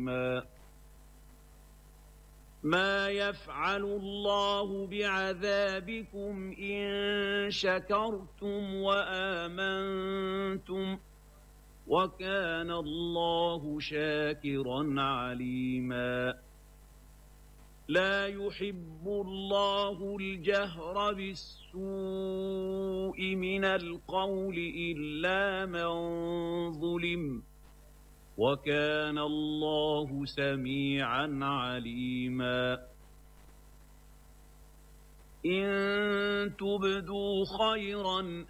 عليما ما يفعل الله بعذابكم إن شكرتم وآمنتم وكان الله شاكرا عليما لا يحب الله الجهر بالسوء من القول إلا من ظلم وكان الله سميعا عليما إن تبدوا خيرا